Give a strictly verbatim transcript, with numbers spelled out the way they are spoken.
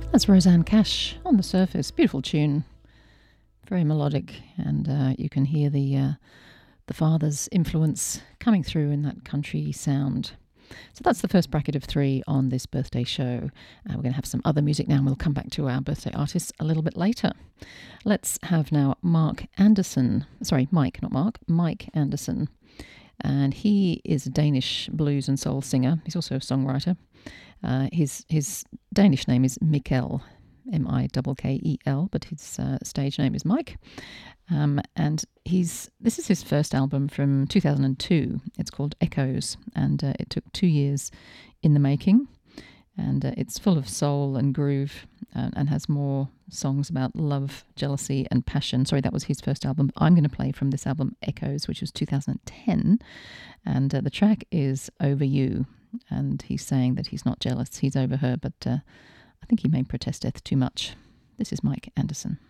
That's Rosanne Cash on the surface. Beautiful tune, very melodic, and uh, you can hear the uh, the father's influence coming through in that country sound. So that's the first bracket of three on this birthday show. Uh, we're going to have some other music now, and we'll come back to our birthday artists a little bit later. Let's have now Mark Anderson. Sorry, Mike, not Mark. Mike Anderson. And he is a Danish blues and soul singer. He's also a songwriter. Uh, his his Danish name is Mikkel, M I K K E L, but his uh, stage name is Mike. Um, and he's this is his first album from two thousand two. It's called Echoes, and uh, it took two years in the making. And uh, it's full of soul and groove, uh, and has more songs about love, jealousy, and passion. Sorry, that was his first album. I'm going to play from this album, Echoes, which was two thousand ten. And uh, the track is Over You. And he's saying that he's not jealous, he's over her, but uh, I think he may protest death too much. This is Mike Anderson.